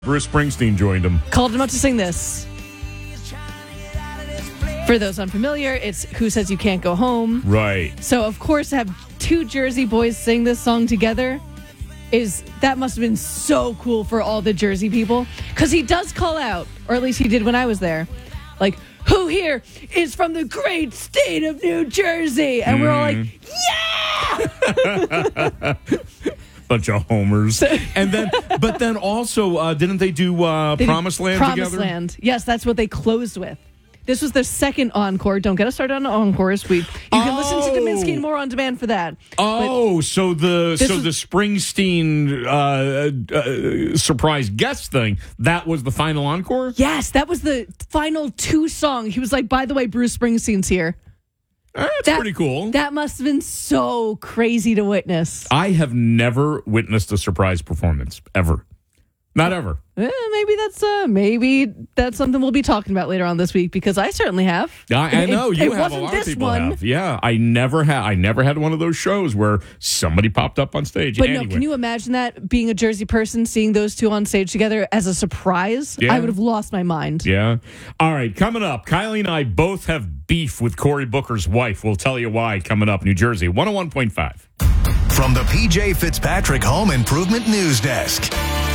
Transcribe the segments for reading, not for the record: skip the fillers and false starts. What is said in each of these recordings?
Bruce Springsteen joined him. Called him up to sing this. For those unfamiliar, it's Who Says You Can't Go Home. Right. So, of course, to have two Jersey boys sing this song together, that must have been so cool for all the Jersey people. Because he does call out, or at least he did when I was there, like, who here is from the great state of New Jersey? And we're all like, yeah! Bunch of homers. But then also, didn't they do Promised Land together? Promised Land. Yes, that's what they closed with. This was their second encore. Don't get us started on encores. You can listen to Dominski and more on demand for that. So the Springsteen surprise guest thing, that was the final encore? Yes, that was the final two song. He was like, by the way, Bruce Springsteen's here. That's pretty cool. That must have been so crazy to witness. I have never witnessed a surprise performance, ever. Not ever. Maybe that's something we'll be talking about later on this week, because I certainly have. I know you have. A lot of people have. Yeah, I never had one of those shows where somebody popped up on stage. But anyway. No, can you imagine that, being a Jersey person, seeing those two on stage together as a surprise? Yeah. I would have lost my mind. Yeah. All right, coming up, Kylie and I both have beef with Cory Booker's wife. We'll tell you why coming up. New Jersey 101.5. From the PJ Fitzpatrick Home Improvement News Desk.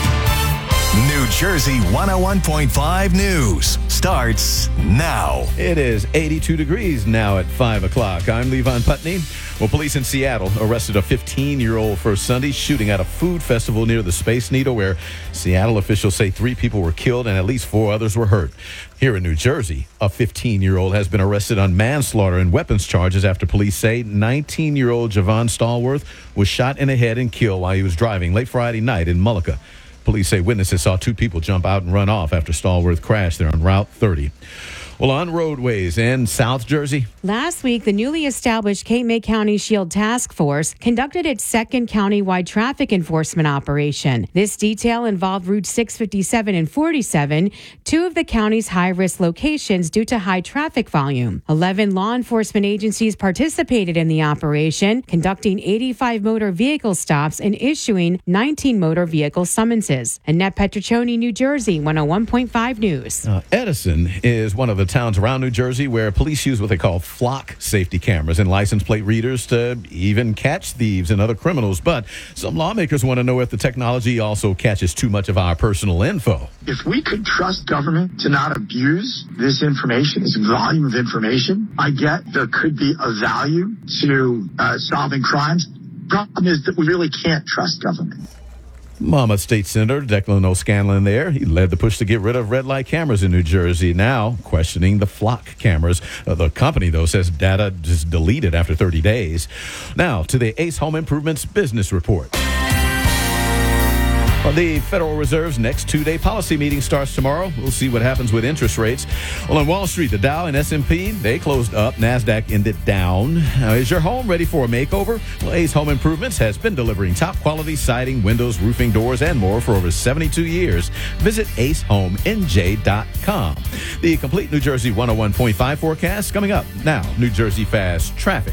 New Jersey 101.5 News starts now. It is 82 degrees now at 5 o'clock. I'm Levon Putney. Well, police in Seattle arrested a 15-year-old for Sunday shooting at a food festival near the Space Needle, where Seattle officials say 3 people were killed and at least 4 others were hurt. Here in New Jersey, a 15-year-old has been arrested on manslaughter and weapons charges after police say 19-year-old Javon Stallworth was shot in the head and killed while he was driving late Friday night in Mullica. Police say witnesses saw 2 people jump out and run off after Stallworth crashed there on Route 30. Well, on roadways in South Jersey. Last week, the newly established Cape May County SHIELD Task Force conducted its second county-wide traffic enforcement operation. This detail involved Routes 657 and 47, 2 of the county's high-risk locations due to high traffic volume. 11 law enforcement agencies participated in the operation, conducting 85 motor vehicle stops and issuing 19 motor vehicle summonses. Annette Petriccioni, New Jersey, 101.5 News. Edison is one of the towns around New Jersey where police use what they call flock safety cameras and license plate readers to even catch thieves and other criminals. But some lawmakers want to know if the technology also catches too much of our personal info. If we could trust government to not abuse this information, this volume of information, I get there could be a value to solving crimes. Problem is that we really can't trust government. Monmouth State Senator Declan O'Scanlan there. He led the push to get rid of red light cameras in New Jersey, now questioning the flock cameras. The company, though, says data is deleted after 30 days. Now, to the Ace Home Improvements Business Report. Well, the Federal Reserve's next 2-day policy meeting starts tomorrow. We'll see what happens with interest rates. Well, on Wall Street, the Dow and S&P, they closed up. NASDAQ ended down. Now, is your home ready for a makeover? Well, Ace Home Improvements has been delivering top-quality siding, windows, roofing, doors, and more for over 72 years. Visit acehomemj.com. The complete New Jersey 101.5 forecast coming up. Now, New Jersey Fast Traffic.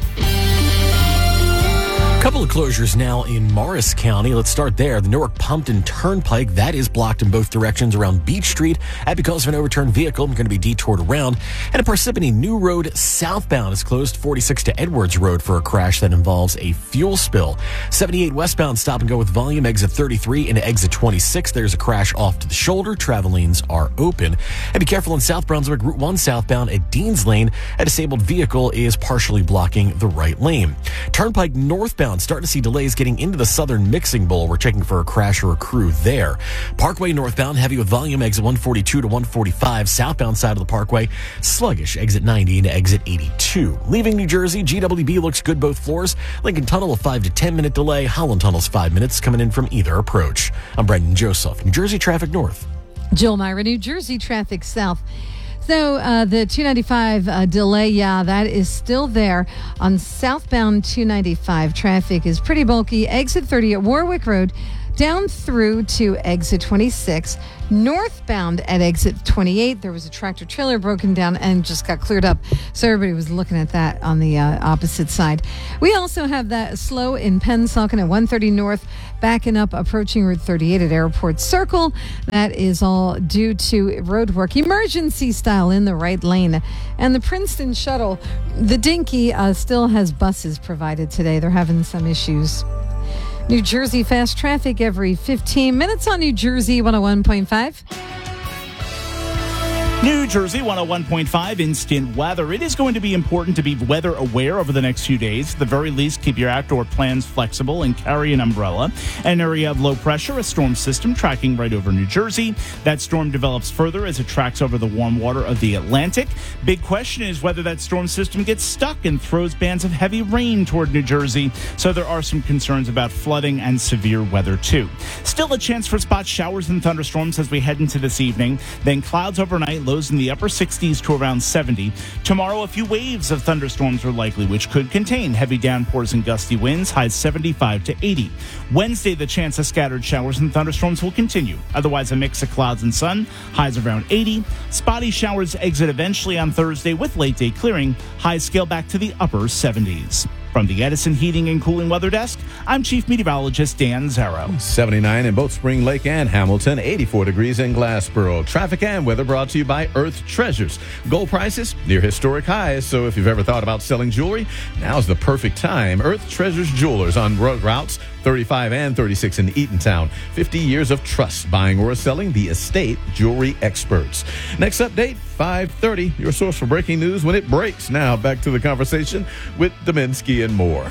Couple of closures now in Morris County. Let's start there. The Newark Pumpton Turnpike, that is blocked in both directions around Beach Street. And because of an overturned vehicle, I'm going to be detoured around. And at Parsippany New Road southbound is closed 46 to Edwards Road for a crash that involves a fuel spill. 78 westbound stop and go with volume, exit 33 and exit 26. There's a crash off to the shoulder. Travel lanes are open. And be careful in South Brunswick, Route 1 southbound at Dean's Lane. A disabled vehicle is partially blocking the right lane. Turnpike northbound, starting to see delays getting into the Southern Mixing Bowl. We're checking for a crash or a crew there. Parkway northbound, heavy with volume, exit 142 to 145. Southbound side of the Parkway, sluggish, exit 90 to exit 82. Leaving New Jersey, GWB looks good both floors. Lincoln Tunnel, a 5 to 10 minute delay. Holland Tunnel's 5 minutes coming in from either approach. I'm Brendan Joseph, New Jersey Traffic North. Jill Myra, New Jersey Traffic South. So the 295 delay, that is still there. On southbound 295, traffic is pretty bulky. Exit 30 at Warwick Road. down through to exit 26. Northbound at exit 28, there was a tractor trailer broken down and just got cleared up. So everybody was looking at that on the opposite side. We also have that slow in Pennsauken at 130 North, backing up approaching Route 38 at Airport Circle. That is all due to road work, emergency style in the right lane. And the Princeton shuttle, the Dinky, still has buses provided today. They're having some issues. New Jersey fast traffic every 15 minutes on New Jersey 101.5. New Jersey 101.5 instant weather. It is going to be important to be weather aware over the next few days. At the very least, keep your outdoor plans flexible and carry an umbrella. An area of low pressure, a storm system tracking right over New Jersey. That storm develops further as it tracks over the warm water of the Atlantic. Big question is whether that storm system gets stuck and throws bands of heavy rain toward New Jersey. So there are some concerns about flooding and severe weather too. Still a chance for spot showers and thunderstorms as we head into this evening. Then clouds overnight, lows in the upper 60s to around 70. Tomorrow, a few waves of thunderstorms are likely, which could contain heavy downpours and gusty winds, highs 75 to 80. Wednesday, the chance of scattered showers and thunderstorms will continue. Otherwise, a mix of clouds and sun, highs around 80. Spotty showers exit eventually on Thursday with late day clearing, highs scale back to the upper 70s. From the Edison Heating and Cooling Weather Desk, I'm Chief Meteorologist Dan Zarrow. 79 in both Spring Lake and Hamilton, 84 degrees in Glassboro. Traffic and weather brought to you by Earth Treasures. Gold prices near historic highs, so if you've ever thought about selling jewelry, now's the perfect time. Earth Treasures Jewelers on routes 35 and 36 in Eatontown. 50 years of trust buying or selling, the estate jewelry experts. Next update, 5:30, your source for breaking news when it breaks. Now back to the conversation with Dominski and more.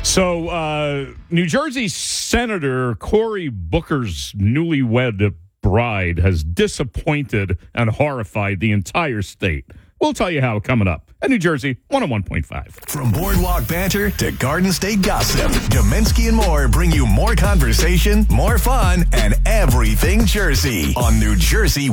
So, New Jersey Senator Cory Booker's newlywed bride has disappointed and horrified the entire state. We'll tell you how coming up at New Jersey 101.5. From boardwalk banter to Garden State gossip, Dominski and more bring you more conversation, more fun, and everything Jersey on New Jersey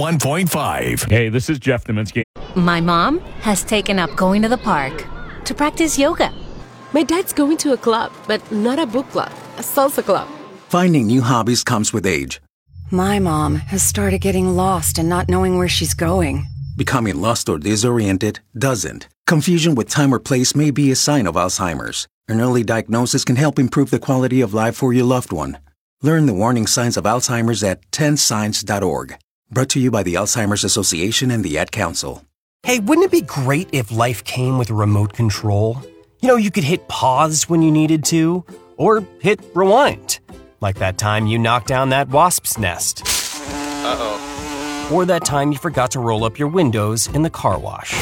101.5. Hey, this is Jeff Dominski. My mom has taken up going to the park to practice yoga. My dad's going to a club, but not a book club, a salsa club. Finding new hobbies comes with age. My mom has started getting lost and not knowing where she's going. Becoming lost or disoriented doesn't. Confusion with time or place may be a sign of Alzheimer's. An early diagnosis can help improve the quality of life for your loved one. Learn the warning signs of Alzheimer's at 10signs.org. Brought to you by the Alzheimer's Association and the Ad Council. Hey, wouldn't it be great if life came with a remote control? You know, you could hit pause when you needed to, or hit rewind. Like that time you knocked down that wasp's nest. Uh-oh. Or that time you forgot to roll up your windows in the car wash.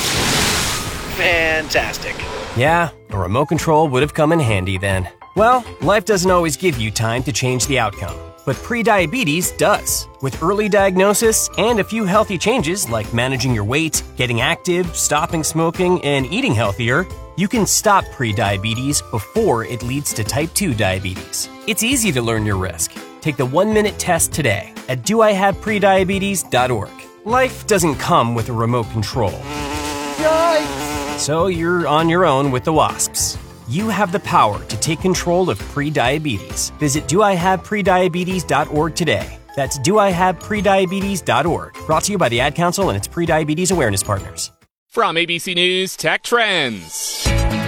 Fantastic. Yeah, a remote control would have come in handy then. Well, life doesn't always give you time to change the outcome, but prediabetes does. With early diagnosis and a few healthy changes like managing your weight, getting active, stopping smoking, and eating healthier, you can stop prediabetes before it leads to type 2 diabetes. It's easy to learn your risk. Take the 1-minute test today at doihaveprediabetes.org. Life doesn't come with a remote control. Yikes! So you're on your own with the wasps. You have the power to take control of prediabetes. Visit doihaveprediabetes.org today. That's doihaveprediabetes.org. Brought to you by the Ad Council and its prediabetes awareness partners. From ABC News Tech Trends.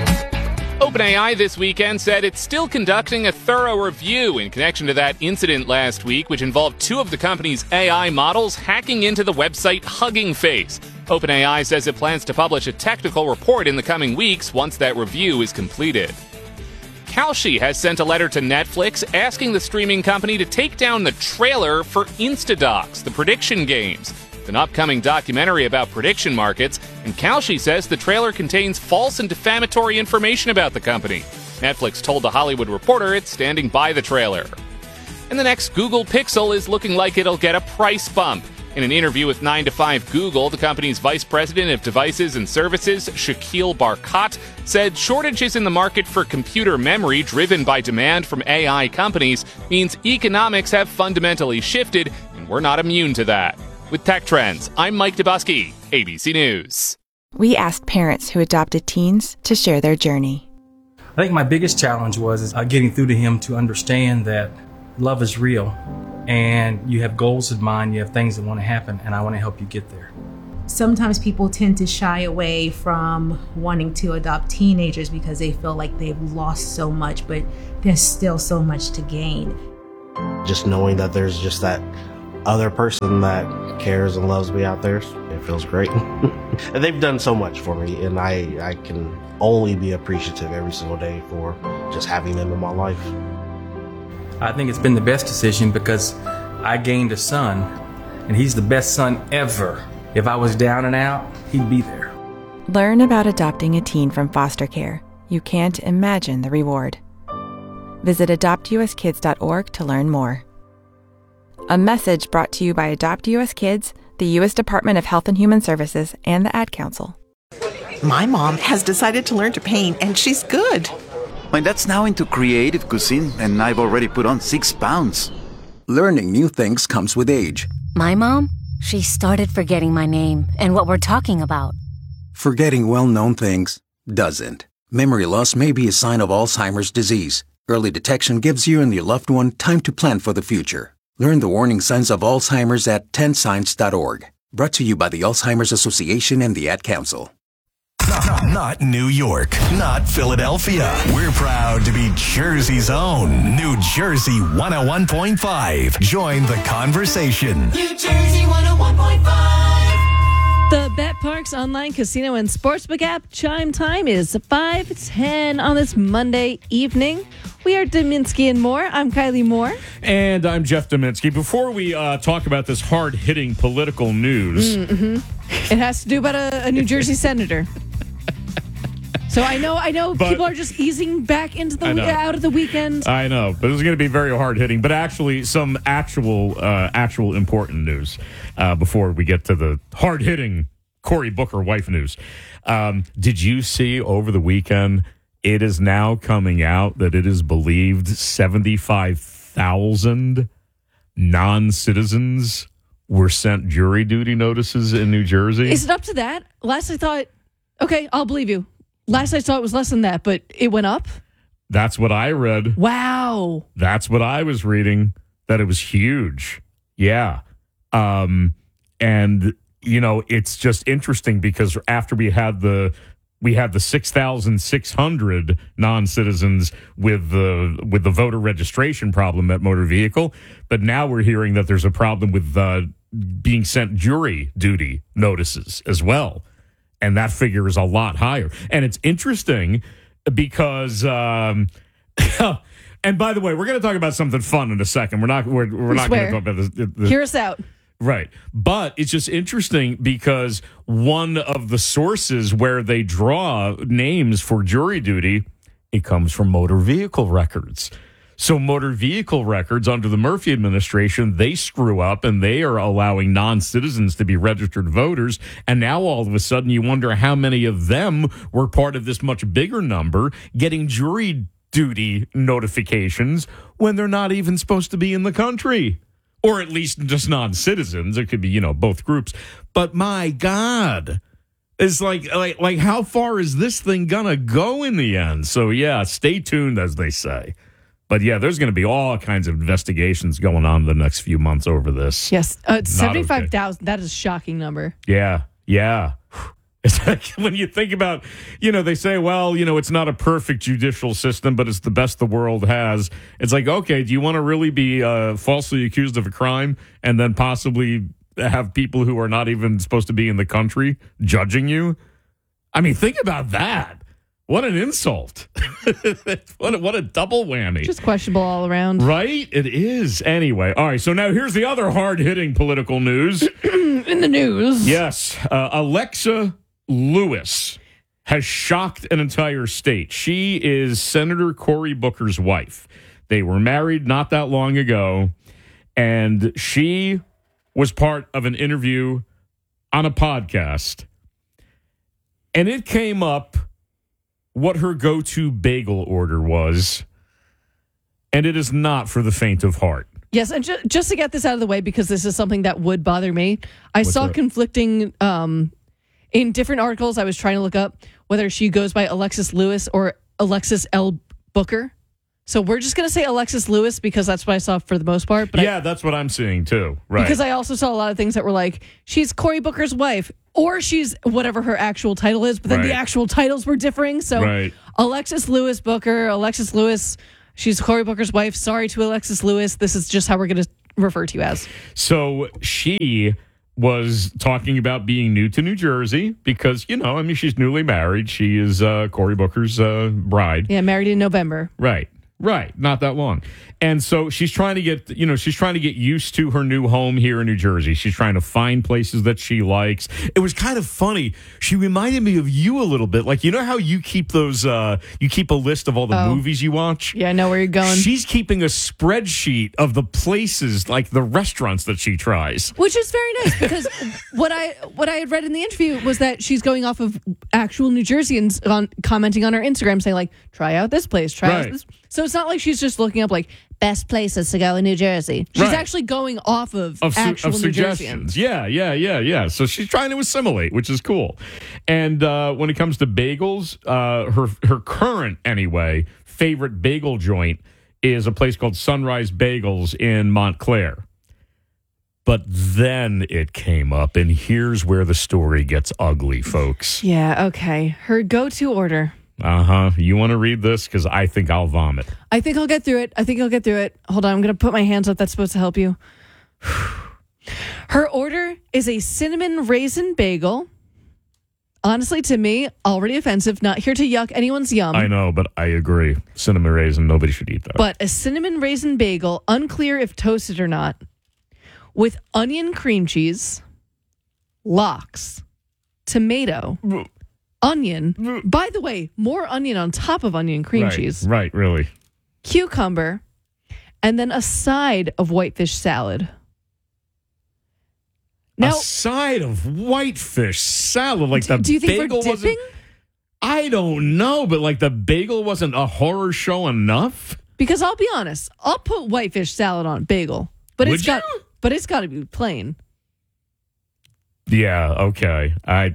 OpenAI this weekend said it's still conducting a thorough review in connection to that incident last week, which involved two of the company's AI models hacking into the website Hugging Face. OpenAI says it plans to publish a technical report in the coming weeks once that review is completed. Kalshi has sent a letter to Netflix asking the streaming company to take down the trailer for Instadocs, the prediction games. It's an upcoming documentary about prediction markets, and Kalshi says the trailer contains false and defamatory information about the company. Netflix told The Hollywood Reporter it's standing by the trailer. And the next Google Pixel is looking like it'll get a price bump. In an interview with 9 to 5 Google, the company's vice president of devices and services, Shakil Barkat, said shortages in the market for computer memory driven by demand from AI companies means economics have fundamentally shifted, and we're not immune to that. With Tech Trends, I'm Mike Dubusky, ABC News. We asked parents who adopted teens to share their journey. I think my biggest challenge was getting through to him to understand that love is real, and you have goals in mind, you have things that want to happen, and I want to help you get there. Sometimes people tend to shy away from wanting to adopt teenagers because they feel like they've lost so much, but there's still so much to gain. Just knowing that there's just that other person that cares and loves me out there, it feels great. And they've done so much for me, and I can only be appreciative every single day for just having them in my life. I think it's been the best decision because I gained a son, and he's the best son ever. If I was down and out, he'd be there. Learn about adopting a teen from foster care. You can't imagine the reward. Visit adoptuskids.org to learn more. A message brought to you by Adopt US Kids, the U.S. Department of Health and Human Services, and the Ad Council. My mom has decided to learn to paint, and she's good. My dad's now into creative cuisine, and I've already put on 6 pounds. Learning new things comes with age. My mom? She started forgetting my name and what we're talking about. Forgetting well-known things doesn't. Memory loss may be a sign of Alzheimer's disease. Early detection gives you and your loved one time to plan for the future. Learn the warning signs of Alzheimer's at 10signs.org. Brought to you by the Alzheimer's Association and the Ad Council. Not New York, not Philadelphia. We're proud to be Jersey's own New Jersey 101.5. Join the conversation. New Jersey 101.5. The BetParks online casino and sportsbook app chime time is 5:10 on this Monday evening. We are Dominski and Moore. I'm Kylie Moore. And I'm Jeff Dominski. Before we talk about this hard-hitting political news... It has to do about a New Jersey senator. So I know But- people are just easing back into the out of the weekend. I know, but it's going to be very hard-hitting. But actually, some actual important news before we get to the hard-hitting Cory Booker wife news. Did you see over the weekend, it is now coming out that it is believed 75,000 non-citizens were sent jury duty notices in New Jersey? Is it up to that? Last I thought, okay, I'll believe you. Last I saw it was less than that, but it went up? That's what I read. Wow. That's what I was reading, that it was huge. Yeah. And, you know, it's just interesting because after we had the 6,600 non-citizens with the voter registration problem at motor vehicle, but now we're hearing that there's a problem with being sent jury duty notices as well, and that figure is a lot higher. And it's interesting because, and by the way, we're going to talk about something fun in a second. We're not going to talk about this. Hear us out. Right. But it's just interesting because one of the sources where they draw names for jury duty, it comes from motor vehicle records. So motor vehicle records under the Murphy administration, they screw up and they are allowing non-citizens to be registered voters. And now all of a sudden you wonder how many of them were part of this much bigger number getting jury duty notifications when they're not even supposed to be in the country. Or at least just non-citizens. It could be, both groups. But my God, it's like how far is this thing gonna go in the end? So yeah, stay tuned, as they say. But yeah, there's going to be all kinds of investigations going on the next few months over this. Yes, 75,000. That is a shocking number. Yeah. It's like when you think about, they say, well, it's not a perfect judicial system, but it's the best the world has. It's like, okay, do you want to really be falsely accused of a crime and then possibly have people who are not even supposed to be in the country judging you? I mean, think about that. What an insult. What a double whammy. Just questionable all around. Right? It is. Anyway, all right, so now here's the other hard-hitting political news. In the news. Yes. Alexa Lewis has shocked an entire state. She is Senator Cory Booker's wife. They were married not that long ago, and she was part of an interview on a podcast, and it came up what her go-to bagel order was, and it is not for the faint of heart. Yes, and just to get this out of the way, because this is something that would bother me, I saw conflicting in different articles. I was trying to look up whether she goes by Alexis Lewis or Alexis L. Booker. So we're just going to say Alexis Lewis because that's what I saw for the most part. But yeah, that's what I'm seeing too. Right. Because I also saw a lot of things that were like, she's Cory Booker's wife, or she's whatever her actual title is, but then the actual titles were differing. So Alexis Lewis Booker, Alexis Lewis, she's Cory Booker's wife. Sorry to Alexis Lewis. This is just how we're going to refer to you as. So she was talking about being new to New Jersey because, she's newly married. She is Cory Booker's bride. Yeah, married in November. Right. Not that long. And so she's trying to get used to her new home here in New Jersey. She's trying to find places that she likes. It was kind of funny. She reminded me of you a little bit. Like, how you keep those, you keep a list of all the movies you watch? Yeah, I know where you're going. She's keeping a spreadsheet of the places, like the restaurants that she tries. Which is very nice because what I had read in the interview was that she's going off of actual New Jerseyans commenting on her Instagram saying, like, try out this place, try out this. So it's not like she's just looking up, like, best places to go in New Jersey. She's actually going off of actual New Jerseyans. Yeah. So she's trying to assimilate, which is cool. And when it comes to bagels, her current, anyway, favorite bagel joint is a place called Sunrise Bagels in Montclair. But then it came up, and here's where the story gets ugly, folks. Yeah, okay. Her go-to order. You want to read this? Because I think I'll vomit. I think I'll get through it. Hold on, I'm going to put my hands up. That's supposed to help you. Her order is a cinnamon raisin bagel. Honestly, to me, already offensive. Not here to yuck anyone's yum. I know, but I agree. Cinnamon raisin, nobody should eat that. But a cinnamon raisin bagel, unclear if toasted or not, with onion cream cheese, lox, tomato, onion. By the way, more onion on top of onion cream cheese. Right, really. Cucumber, and then a side of whitefish salad. Now, a side of whitefish salad, like the do you think bagel we're dipping? I don't know, but like the bagel wasn't a horror show enough. Because I'll be honest, I'll put whitefish salad on a bagel, but it's got to be plain. Yeah. Okay. I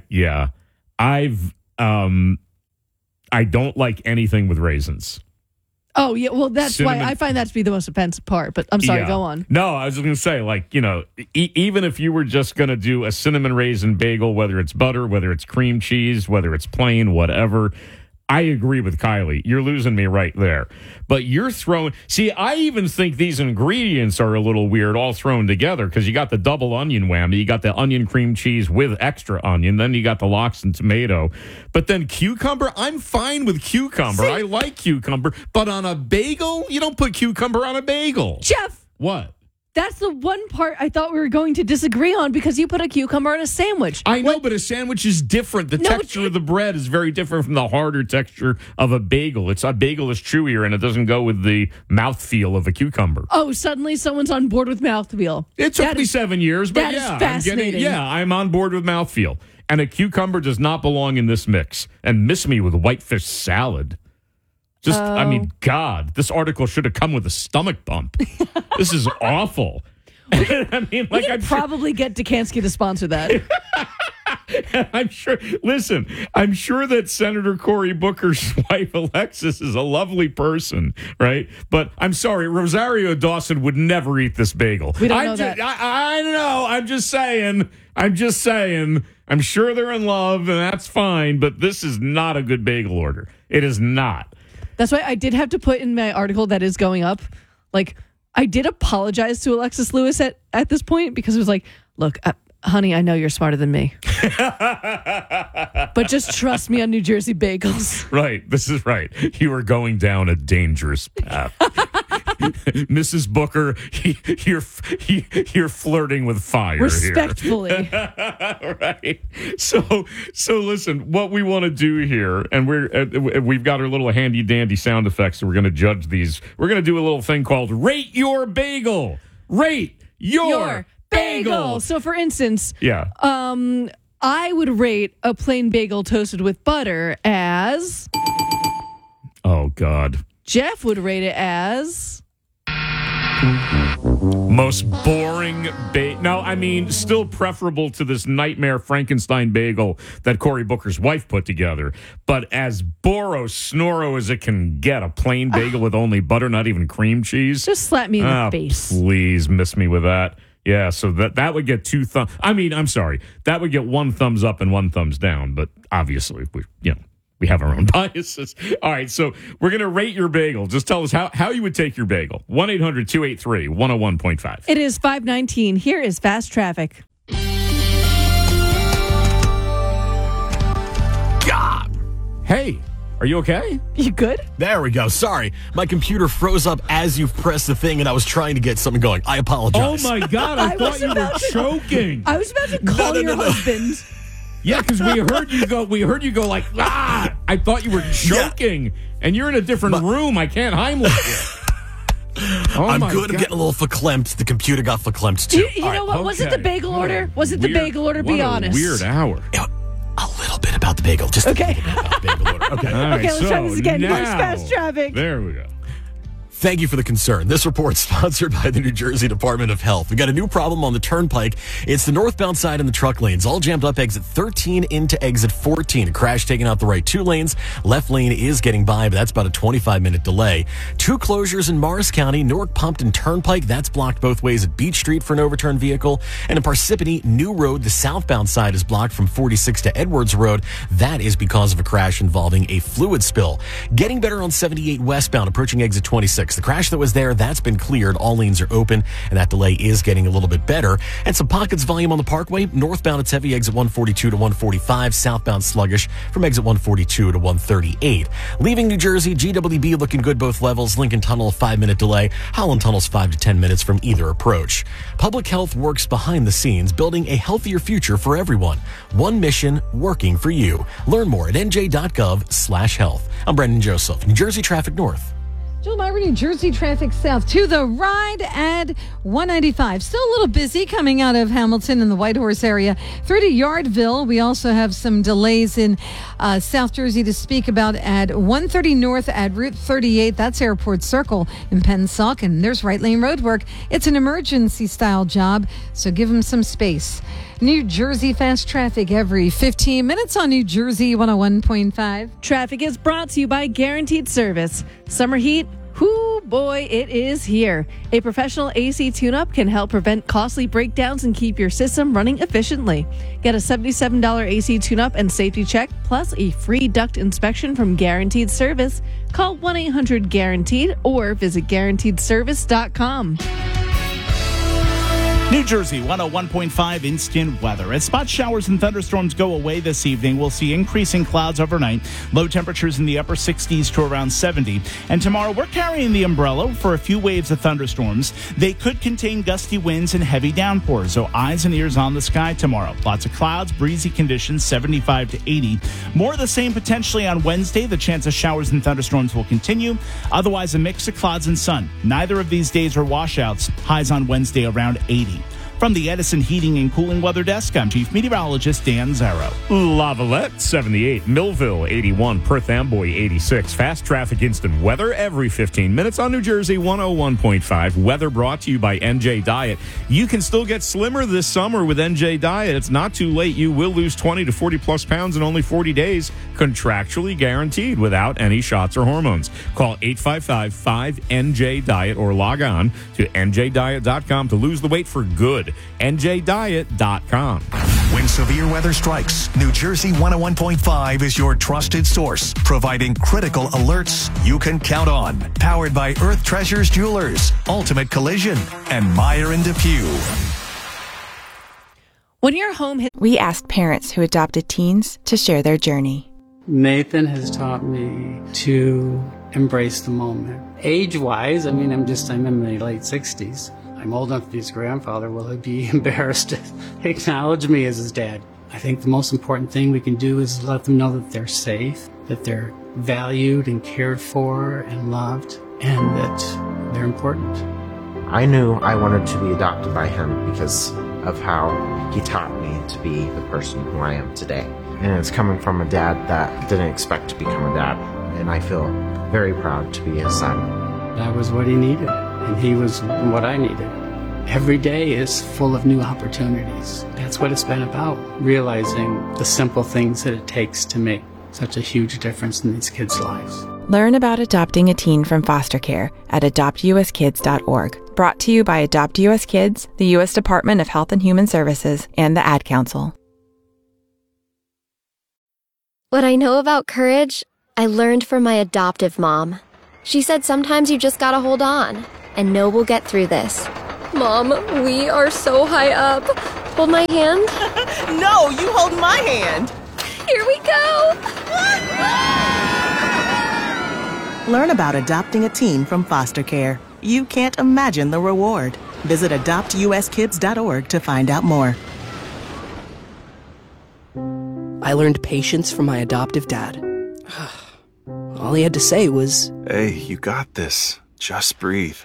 don't like anything with raisins. Oh, yeah. Well, that's why I find that to be the most offensive part. But I'm sorry, go on. No, I was going to say, like, even if you were just going to do a cinnamon raisin bagel, whether it's butter, whether it's cream cheese, whether it's plain, whatever, I agree with Kylie. You're losing me right there. But you're throwing... See, I even think these ingredients are a little weird all thrown together because you got the double onion whammy. You got the onion cream cheese with extra onion. Then you got the lox and tomato. But then cucumber, I'm fine with cucumber. I like cucumber. But on a bagel, you don't put cucumber on a bagel. Jeff! What? That's the one part I thought we were going to disagree on because you put a cucumber on a sandwich. I know, but a sandwich is different. The texture of the bread is very different from the harder texture of a bagel. A bagel is chewier, and it doesn't go with the mouthfeel of a cucumber. Oh, suddenly someone's on board with mouthfeel. It took me 7 years, but that is fascinating. I'm on board with mouthfeel. And a cucumber does not belong in this mix. And miss me with whitefish salad. I mean, God, this article should have come with a stomach bump. This is awful. I mean, like, we could probably get Dukansky to sponsor that. I'm sure that Senator Cory Booker's wife, Alexis, is a lovely person, right? But I'm sorry, Rosario Dawson would never eat this bagel. We don't know that. I know. I'm just saying. I'm sure they're in love, and that's fine, but this is not a good bagel order. It is not. That's why I did have to put in my article that is going up, like, I did apologize to Alexis Lewis at this point because it was like, look, honey, I know you're smarter than me. But just trust me on New Jersey bagels. Right. This is right. You are going down a dangerous path. Mrs. Booker, you're flirting with fire respectfully. Here. Right. So listen, what we want to do here, and we've got our little handy dandy sound effects, so we're going to judge these. We're going to do a little thing called Rate Your Bagel. Rate your bagel. So for instance, yeah. I would rate a plain bagel toasted with butter as... Oh, God. Jeff would rate it as... Most boring no, I mean, still preferable to this nightmare Frankenstein bagel that Cory Booker's wife put together. But as Snoro as it can get, a plain bagel with only butter, not even cream cheese. Just slap me in the face. Please miss me with that. Yeah, so that would get two thumbs. I mean, I'm sorry. That would get one thumbs up and one thumbs down. But obviously, we have our own biases. All right, so we're going to rate your bagel. Just tell us how you would take your bagel. 1-800-283-101.5. It is 5:19. Here is Fast Traffic. God. Hey, are you okay? You good? There we go. Sorry. My computer froze up as you've pressed the thing, and I was trying to get something going. I apologize. Oh, my God. I thought you were choking. I was about to call your husband. Yeah, because we heard you go like, ah! I thought you were choking, and you're in a different room. I can't Heimlich you. I'm good. I'm getting a little verklempt. The computer got verklempt, too. You know what? Was it the bagel order? Was it the bagel order? Be honest. Weird hour. A little bit about the bagel. Just a little bit about the bagel order. Okay. Okay, let's try this again. Here's Fast Traffic. There we go. Thank you for the concern. This report's sponsored by the New Jersey Department of Health. We got a new problem on the turnpike. It's the northbound side and the truck lanes, all jammed up exit 13 into exit 14. A crash taking out the right two lanes. Left lane is getting by, but that's about a 25-minute delay. Two closures in Morris County, Newark Pumpton Turnpike. That's blocked both ways at Beach Street for an overturned vehicle. And in Parsippany, New Road, the southbound side is blocked from 46 to Edwards Road. That is because of a crash involving a fluid spill. Getting better on 78 westbound, approaching exit 26. The crash that was there, that's been cleared. All lanes are open, and that delay is getting a little bit better. And some pockets volume on the Parkway. Northbound, it's heavy, exit 142 to 145. Southbound, sluggish from exit 142 to 138. Leaving New Jersey, GWB looking good both levels. Lincoln Tunnel, 5-minute delay. Holland Tunnel's 5 to 10 minutes from either approach. Public health works behind the scenes, building a healthier future for everyone. One mission, working for you. Learn more at nj.gov/health. I'm Brendan Joseph, New Jersey Traffic North. Joel Myra, New Jersey traffic south to the ride at 195. Still a little busy coming out of Hamilton and the Whitehorse area through to Yardville. We also have some delays in South Jersey to speak about at 130 north at Route 38. That's Airport Circle in Pennsauken. There's right lane road work. It's an emergency style job, so give them some space. New Jersey fast traffic every 15 minutes on New Jersey 101.5. Traffic is brought to you by Guaranteed Service. Summer heat, whoo boy, it is here. A professional AC tune-up can help prevent costly breakdowns and keep your system running efficiently. Get a $77 AC tune-up and safety check, plus a free duct inspection from Guaranteed Service. Call 1-800-GUARANTEED or visit guaranteedservice.com. New Jersey 101.5 instant weather. As spot showers and thunderstorms go away this evening, we'll see increasing clouds overnight. Low temperatures in the upper 60s to around 70. And tomorrow, we're carrying the umbrella for a few waves of thunderstorms. They could contain gusty winds and heavy downpours, so eyes and ears on the sky tomorrow. Lots of clouds, breezy conditions, 75 to 80. More of the same potentially on Wednesday. The chance of showers and thunderstorms will continue. Otherwise, a mix of clouds and sun. Neither of these days are washouts. Highs on Wednesday around 80. From the Edison Heating and Cooling Weather Desk, I'm Chief Meteorologist Dan Zarrow. Lavalette, 78. Millville, 81. Perth Amboy, 86. Fast traffic instant weather every 15 minutes on New Jersey 101.5. Weather brought to you by NJ Diet. You can still get slimmer this summer with NJ Diet. It's not too late. You will lose 20 to 40 plus pounds in only 40 days, contractually guaranteed without any shots or hormones. Call 855-5NJ-DIET or log on to njdiet.com to lose the weight for good. njdiet.com. When severe weather strikes, New Jersey 101.5 is your trusted source, providing critical alerts you can count on. Powered by Earth Treasures Jewelers, Ultimate Collision, and Meyer and Depew. When your home hits... We asked parents who adopted teens to share their journey. Nathan has taught me to embrace the moment. Age-wise, I'm in my late 60s. I'm old enough to be his grandfather. Will he be embarrassed to acknowledge me as his dad? I think the most important thing we can do is let them know that they're safe, that they're valued and cared for and loved, and that they're important. I knew I wanted to be adopted by him because of how he taught me to be the person who I am today. And it's coming from a dad that didn't expect to become a dad, and I feel very proud to be his son. That was what he needed. And he was what I needed. Every day is full of new opportunities. That's what it's been about, realizing the simple things that it takes to make such a huge difference in these kids' lives. Learn about adopting a teen from foster care at adoptuskids.org. Brought to you by Adopt US Kids, the U.S. Department of Health and Human Services, and the Ad Council. What I know about courage, I learned from my adoptive mom. She said sometimes you just gotta hold on, and know we'll get through this. Mom, we are so high up. Hold my hand. No, you hold my hand. Here we go. Learn about adopting a teen from foster care. You can't imagine the reward. Visit adoptuskids.org to find out more. I learned patience from my adoptive dad. All he had to say was, "Hey, you got this. Just breathe."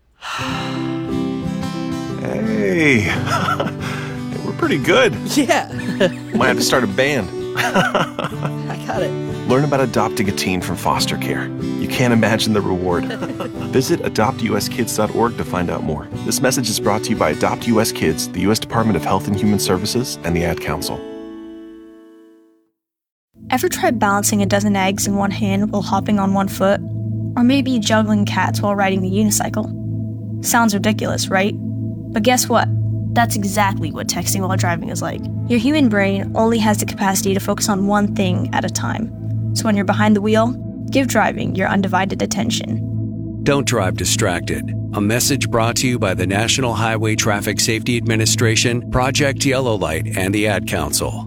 Hey, we're pretty good. Yeah. Might have to start a band. I got it. Learn about adopting a teen from foster care. You can't imagine the reward. Visit adoptuskids.org to find out more. This message is brought to you by Adopt US Kids, the U.S. Department of Health and Human Services, and the Ad Council. Ever tried balancing a dozen eggs in one hand while hopping on one foot? Or maybe juggling cats while riding the unicycle? Sounds ridiculous, right? But guess what? That's exactly what texting while driving is like. Your human brain only has the capacity to focus on one thing at a time. So when you're behind the wheel, give driving your undivided attention. Don't drive distracted. A message brought to you by the National Highway Traffic Safety Administration, Project Yellow Light, and the Ad Council.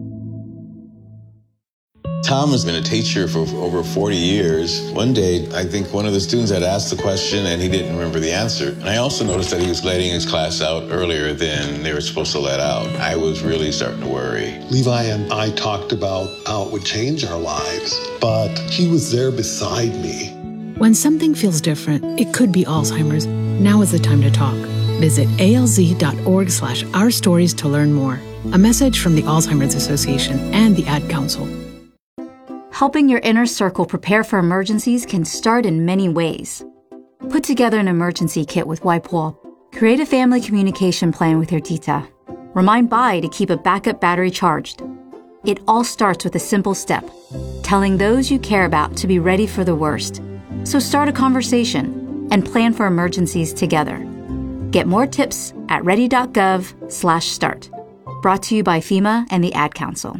Tom has been a teacher for over 40 years. One day, I think one of the students had asked the question and he didn't remember the answer. And I also noticed that he was letting his class out earlier than they were supposed to let out. I was really starting to worry. Levi and I talked about how it would change our lives, but he was there beside me. When something feels different, it could be Alzheimer's. Now is the time to talk. Visit alz.org/ourstories to learn more. A message from the Alzheimer's Association and the Ad Council. Helping your inner circle prepare for emergencies can start in many ways. Put together an emergency kit with WIPOL. Create a family communication plan with your tita. Remind Bai to keep a backup battery charged. It all starts with a simple step, telling those you care about to be ready for the worst. So start a conversation and plan for emergencies together. Get more tips at ready.gov/start. Brought to you by FEMA and the Ad Council.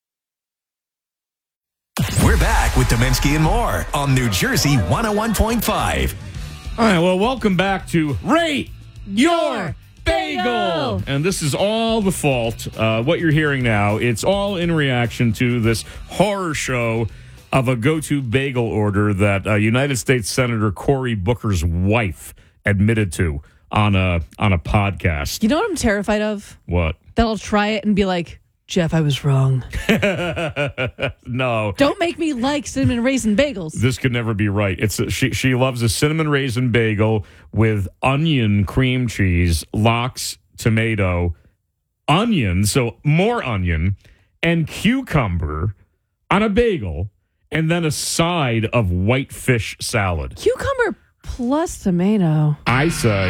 We're back with Dominski and more on New Jersey 101.5. All right, well, welcome back to Rate Your Bagel. And this is all the fault, what you're hearing now, it's all in reaction to this horror show of a go-to bagel order that United States Senator Cory Booker's wife admitted to on a podcast. You know what I'm terrified of? What? That I'll try it and be like, Jeff, I was wrong. No. Don't make me like cinnamon raisin bagels. This could never be right. She loves a cinnamon raisin bagel with onion cream cheese, lox, tomato, onion, so more onion, and cucumber on a bagel, and then a side of white fish salad. Cucumber plus tomato. I say.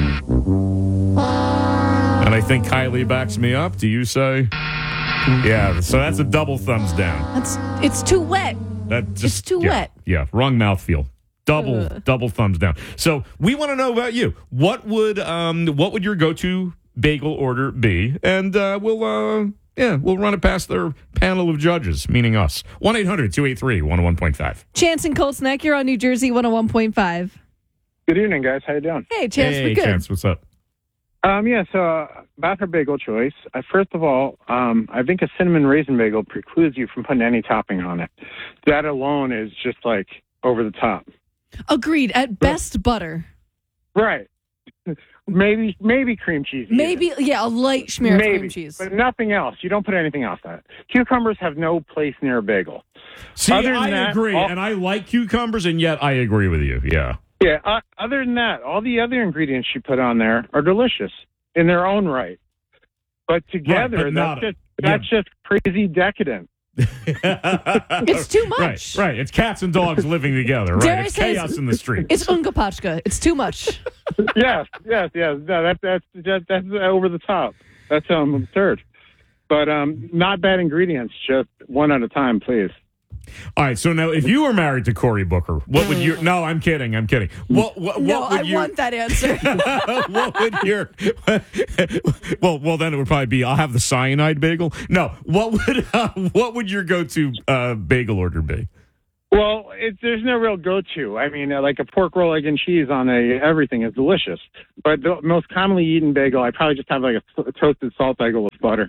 And I think Kylie backs me up. Do you say? Yeah, so that's a double thumbs down. It's too wet. It's too wet. Yeah, wrong mouthfeel. Double thumbs down. So we want to know about you. What would your go-to bagel order be? And we'll run it past their panel of judges, meaning us. 1-800-283-101.5. Chance and Colts Neck, you're on New Jersey 101.5. Good evening, guys. How you doing? Hey, Chance, we're good. Chance, what's up? So about her bagel choice, first of all, I think a cinnamon raisin bagel precludes you from putting any topping on it. That alone is just like over the top. Agreed. At best, butter. Right. Maybe cream cheese. Maybe, a light smear of cream cheese. But nothing else. You don't put anything else on it. Cucumbers have no place near a bagel. See, I agree, and I like cucumbers, and yet I agree with you, yeah. Yeah, other than that, all the other ingredients she put on there are delicious in their own right. But together, Right, but that's just crazy decadent. It's too much. Right. It's cats and dogs living together. Dare Right. I It's say chaos in the street. It's Ungapachka. It's too much. Yes. No, that's over the top. That's absurd. But not bad ingredients. Just one at a time, please. All right. So now, if you were married to Cory Booker, what would your? No, I'm kidding. What No, would I want that answer. what would your? Well, then it would probably be I'll have the cyanide bagel. No, what would your go-to bagel order be? Well, there's no real go-to. I mean, like a pork roll, egg, and cheese on everything is delicious. But the most commonly eaten bagel, I probably just have like a toasted salt bagel with butter.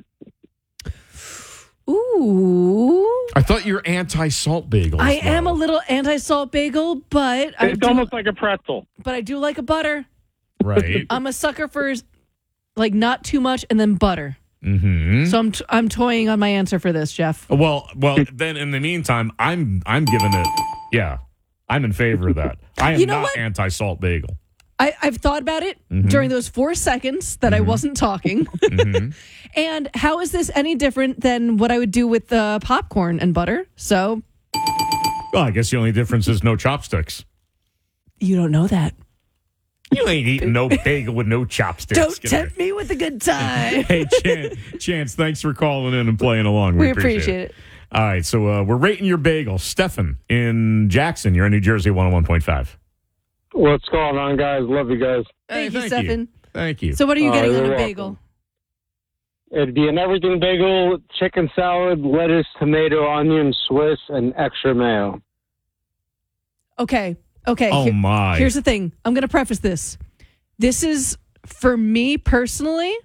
Ooh. I thought you were anti-salt bagels. I am a little anti-salt bagel, but It's almost like a pretzel. But I do like a butter. Right. I'm a sucker for like not too much and then butter. Mm-hmm. So I'm toying on my answer for this, Jeff. Well. Then in the meantime, I'm giving it. Yeah, I'm in favor of that. I am not anti-salt bagel. I've thought about it during those 4 seconds that I wasn't talking. And how is this any different than what I would do with popcorn and butter? So, Well, I guess the only difference is no chopsticks. You don't know that. You ain't eating no bagel with no chopsticks. Don't tempt me with a good time. Hey, Chance, thanks for calling in and playing along. We appreciate it. All right, so we're rating your bagel. Stefan in Jackson, you're in New Jersey 101.5. What's going on, guys? Love you guys. Thank you, Stefan. Thank you. So what are you getting on a you're bagel? It'd be an everything bagel, chicken salad, lettuce, tomato, onion, Swiss, and extra mayo. Okay. Oh, my. Here's the thing. I'm going to preface this. This is, for me personally,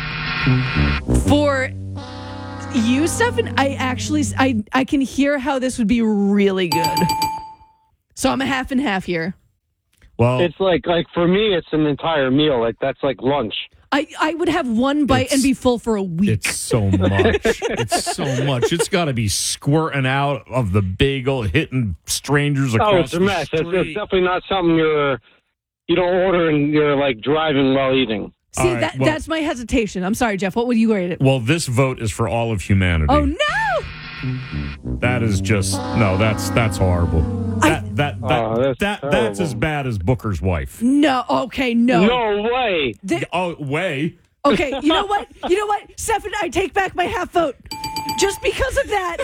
for you, Stefan, I can hear how this would be really good. So I'm a half and half here. Well, it's like for me, it's an entire meal. Like that's like lunch. I would have one bite and be full for a week. It's so much. It's got to be squirting out of the bagel, hitting strangers across Oh, it's a mess. the It's street. definitely not something you don't order and you're like driving while eating. See, All right, that's my hesitation. I'm sorry, Jeff. What would you rate it? Well, this vote is for all of humanity. Oh, no! That is just that's horrible. That's as bad as Booker's wife. No. Okay, no. No way. Way. Okay, you know what? Stefan, I take back my half vote. Just because of that.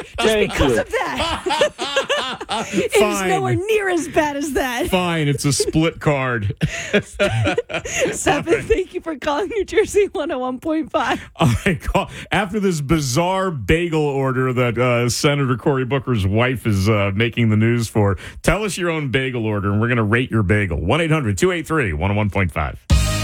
It is nowhere near as bad as that. Fine, it's a split card. Stefan, thank you for calling New Jersey 101.5. All right, after this bizarre bagel order that Senator Cory Booker's wife is making the news for, tell us your own bagel order, and we're going to rate your bagel. 1-800-283-101.5.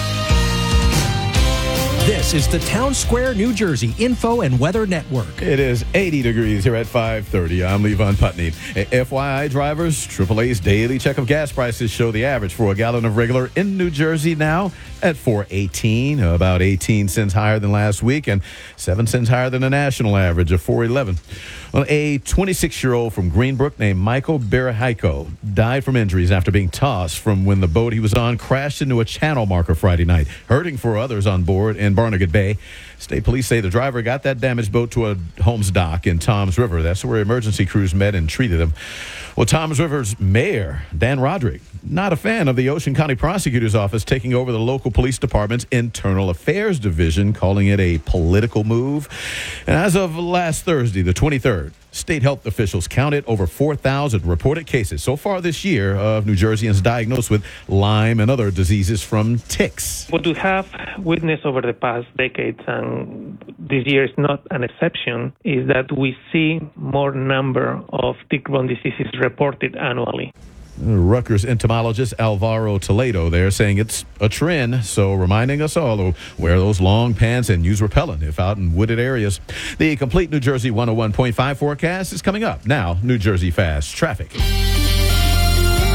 This is the Town Square, New Jersey Info and Weather Network. It is 80 degrees here at 5:30. I'm Levon Putney. FYI, drivers, AAA's daily check of gas prices show the average for a gallon of regular in New Jersey now at $4.18, about 18 cents higher than last week and 7 cents higher than the national average of $4.11. Well, a 26-year-old from Greenbrook named Michael Barahaiko died from injuries after being tossed from when the boat he was on crashed into a channel marker Friday night, hurting 4 others on board in Barnegat Bay. State police say the driver got that damaged boat to a Holmes dock in Toms River. That's where emergency crews met and treated him. Well, Toms River's mayor, Dan Roderick, not a fan of the Ocean County Prosecutor's Office taking over the local police department's internal affairs division, calling it a political move. And as of last Thursday, the 23rd, state health officials counted over 4,000 reported cases so far this year of New Jerseyans diagnosed with Lyme and other diseases from ticks. What we have witnessed over the past decades, and this year is not an exception, is that we see more number of tick-borne diseases reported annually. Rutgers entomologist Alvaro Toledo there saying it's a trend, so reminding us all to wear those long pants and use repellent if out in wooded areas. The complete New Jersey 101.5 forecast is coming up. Now, New Jersey Fast Traffic.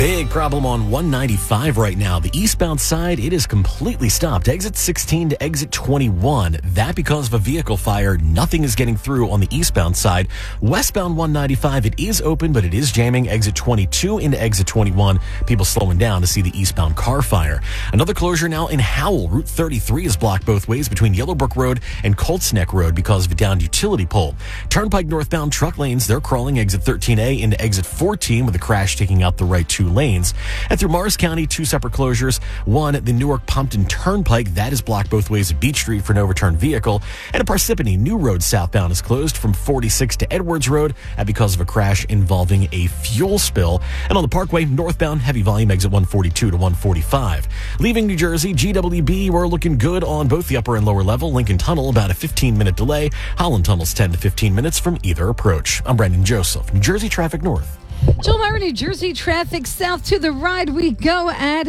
Big problem on 195 right now. The eastbound side, it is completely stopped. Exit 16 to exit 21. That because of a vehicle fire. Nothing is getting through on the eastbound side. Westbound 195, it is open, but it is jamming. Exit 22 into exit 21. People slowing down to see the eastbound car fire. Another closure now in Howell. Route 33 is blocked both ways between Yellowbrook Road and Colts Neck Road because of a downed utility pole. Turnpike northbound truck lanes, they're crawling exit 13A into exit 14 with a crash taking out the right two lanes. And through Morris County, two separate closures. One, the Newark-Pompton Turnpike, that is blocked both ways at Beach Street for an overturned vehicle. And at Parsippany, New Road southbound is closed from 46 to Edwards Road because of a crash involving a fuel spill. And on the Parkway, northbound, heavy volume exit 142 to 145. Leaving New Jersey, GWB, we're looking good on both the upper and lower level. Lincoln Tunnel, about a 15-minute delay. Holland Tunnel's 10 to 15 minutes from either approach. I'm Brandon Joseph, New Jersey Traffic North. Joel Myra, New Jersey traffic south to the ride we go at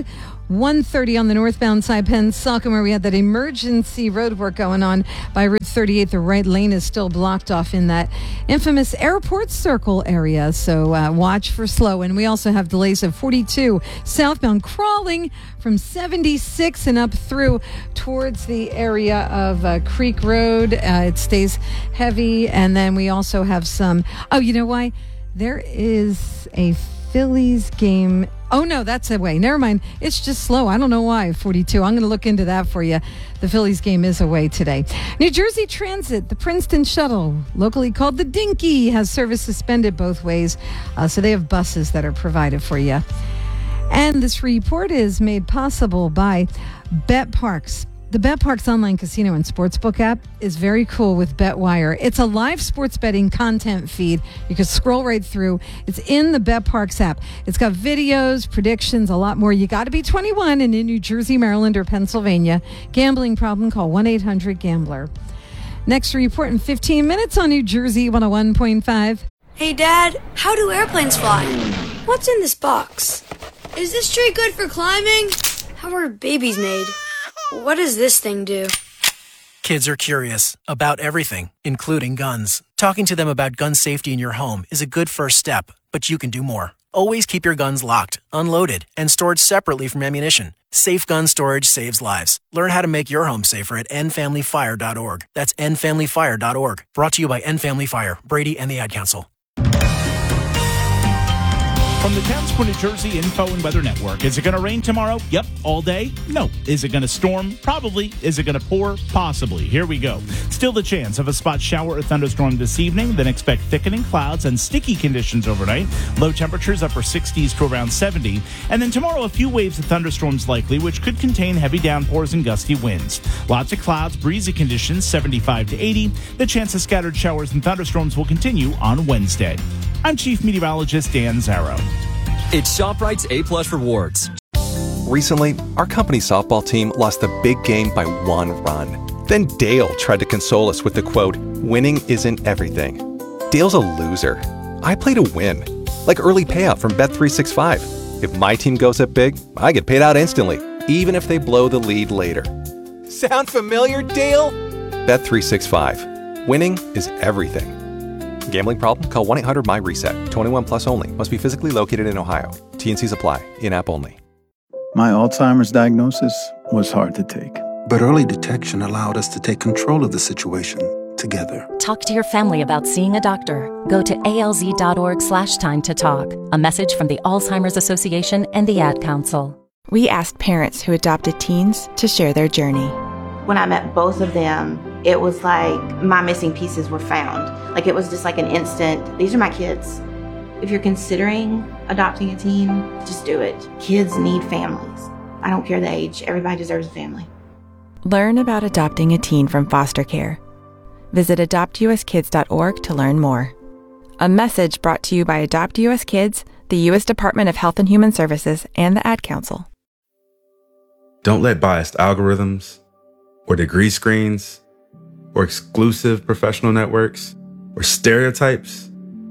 1:30 on the northbound side, Pennsauken, where we had that emergency road work going on by Route 38. The right lane is still blocked off in that infamous Airport Circle area, so watch for slow. And we also have delays of 42 southbound crawling from 76 and up through towards the area of Creek Road. It stays heavy. And then we also have some, you know why? There is a Phillies game. Oh, no, that's away. Never mind. It's just slow. I don't know why, 42. I'm going to look into that for you. The Phillies game is away today. New Jersey Transit, the Princeton Shuttle, locally called the Dinky, has service suspended both ways. So they have buses that are provided for you. And this report is made possible by BetParks. The BetParks online casino and sportsbook app is very cool with BetWire. It's a live sports betting content feed. You can scroll right through. It's in the BetParks app. It's got videos, predictions, a lot more. You got to be 21 and in New Jersey, Maryland, or Pennsylvania. Gambling problem, call 1-800-GAMBLER. Next report in 15 minutes on New Jersey 101.5. Hey, Dad, how do airplanes fly? What's in this box? Is this tree good for climbing? How are babies made? What does this thing do? Kids are curious about everything, including guns. Talking to them about gun safety in your home is a good first step, but you can do more. Always keep your guns locked, unloaded, and stored separately from ammunition. Safe gun storage saves lives. Learn how to make your home safer at endfamilyfire.org. That's endfamilyfire.org. Brought to you by End Family Fire, Brady, and the Ad Council. From the Towns for New Jersey Info and Weather Network. Is it going to rain tomorrow? Yep. All day? No. Is it going to storm? Probably. Is it going to pour? Possibly. Here we go. Still the chance of a spot shower or thunderstorm this evening. Then expect thickening clouds and sticky conditions overnight. Low temperatures upper 60s to around 70. And then tomorrow a few waves of thunderstorms likely, which could contain heavy downpours and gusty winds. Lots of clouds, breezy conditions, 75 to 80. The chance of scattered showers and thunderstorms will continue on Wednesday. I'm Chief Meteorologist Dan Zarrow. It's ShopRite's A-Plus Rewards. Recently, our company softball team lost the big game by 1 run. Then Dale tried to console us with the quote, "Winning isn't everything." Dale's a loser. I play to win. Like early payout from Bet365. If my team goes up big, I get paid out instantly, even if they blow the lead later. Sound familiar, Dale? Bet365. Winning is everything. Gambling problem? Call 1-800-MY-RESET. 21 plus only. Must be physically located in Ohio. T&Cs apply. In-app only. My Alzheimer's diagnosis was hard to take. But early detection allowed us to take control of the situation together. Talk to your family about seeing a doctor. Go to alz.org/time to talk. A message from the Alzheimer's Association and the Ad Council. We asked parents who adopted teens to share their journey. When I met both of them, it was like my missing pieces were found. Like it was just like an instant, these are my kids. If you're considering adopting a teen, just do it. Kids need families. I don't care the age. Everybody deserves a family. Learn about adopting a teen from foster care. Visit adoptuskids.org to learn more. A message brought to you by Adopt US Kids, the U.S. Department of Health and Human Services, and the Ad Council. Don't let biased algorithms or degree screens or exclusive professional networks or stereotypes.